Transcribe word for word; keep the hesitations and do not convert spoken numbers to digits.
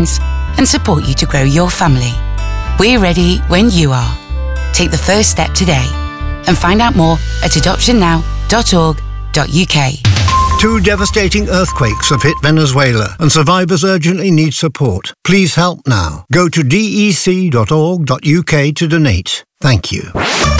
friends and support you to grow your family. We're ready when you are. Take the first step today and find out more at adoption now dot org dot U K. Two devastating earthquakes have hit Venezuela and survivors urgently need support. Please help now. Go to dec dot org dot U K to donate. Thank you.